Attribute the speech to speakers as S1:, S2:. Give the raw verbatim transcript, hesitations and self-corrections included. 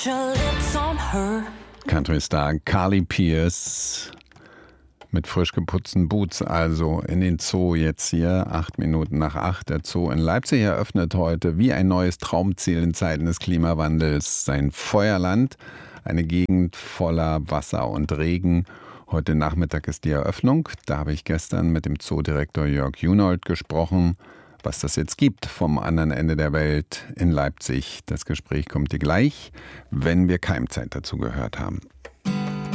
S1: Country-Star Carly Pearce mit frisch geputzten Boots, also in den Zoo jetzt hier, acht Minuten nach acht. Der Zoo in Leipzig eröffnet heute wie ein neues Traumziel in Zeiten des Klimawandels sein Feuerland, eine Gegend voller Wasser und Regen. Heute Nachmittag ist die Eröffnung. Da habe ich gestern mit dem Zoodirektor Jörg Junold gesprochen, was das jetzt gibt vom anderen Ende der Welt in Leipzig. Das Gespräch kommt dir gleich, wenn wir Keimzeit dazu gehört haben.